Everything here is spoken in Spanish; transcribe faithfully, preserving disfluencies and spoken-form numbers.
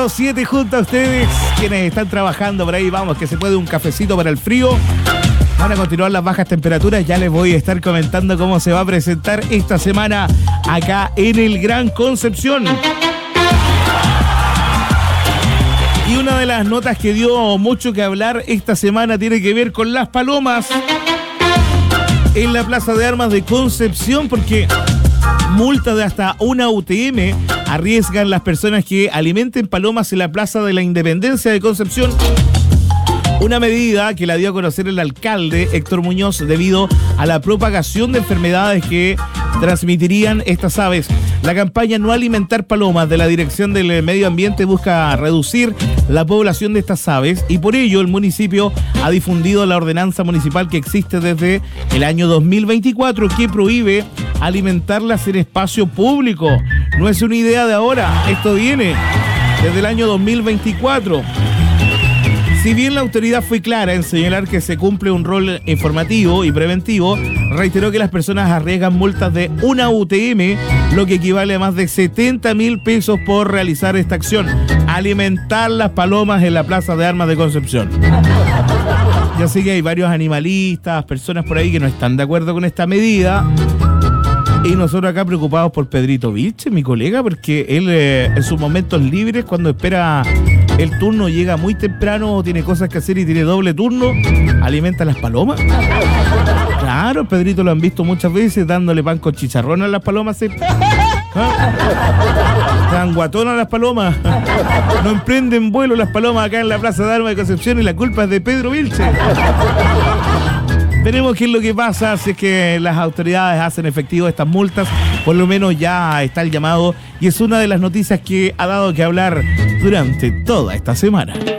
cero siete junto a ustedes, quienes están trabajando por ahí, vamos, que se puede un cafecito para el frío. Van a continuar las bajas temperaturas, ya les voy a estar comentando cómo se va a presentar esta semana acá en el Gran Concepción. Y una de las notas que dio mucho que hablar esta semana tiene que ver con las palomas en la Plaza de Armas de Concepción, porque multa de hasta una U T M arriesgan las personas que alimenten palomas en la Plaza de la Independencia de Concepción. Una medida que la dio a conocer el alcalde Héctor Muñoz debido a la propagación de enfermedades que transmitirían estas aves. La campaña No Alimentar Palomas de la Dirección del Medio Ambiente busca reducir la población de estas aves y por ello el municipio ha difundido la ordenanza municipal que existe desde el año dos mil veinticuatro que prohíbe alimentarlas en espacio público. No es una idea de ahora, esto viene desde el año dos mil veinticuatro. Si bien la autoridad fue clara en señalar que se cumple un rol informativo y preventivo, reiteró que las personas arriesgan multas de una U T M, lo que equivale a más de setenta mil pesos por realizar esta acción: alimentar las palomas en la Plaza de Armas de Concepción. Ya sé que hay varios animalistas, personas por ahí que no están de acuerdo con esta medida. Y nosotros acá preocupados por Pedrito Vilche, mi colega, porque él eh, en sus momentos libres, cuando espera el turno, llega muy temprano, tiene cosas que hacer y tiene doble turno, alimenta a las palomas. Claro, Pedrito lo han visto muchas veces dándole pan con chicharrón a las palomas. ¿Sí? ¿Ah? Están guatonas las palomas. No emprenden vuelo las palomas acá en la Plaza de Armas de Concepción y la culpa es de Pedro Vilche. Veremos qué es lo que pasa si es que las autoridades hacen efectivo estas multas. Por lo menos ya está el llamado y es una de las noticias que ha dado que hablar durante toda esta semana.